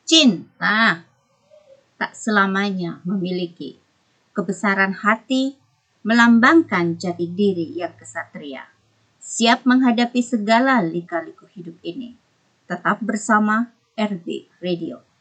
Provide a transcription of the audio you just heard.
Cinta tak selamanya memiliki kebesaran hati, melambangkan jati diri yang kesatria, siap menghadapi segala lika-liku hidup ini. Tetap bersama RB Radio.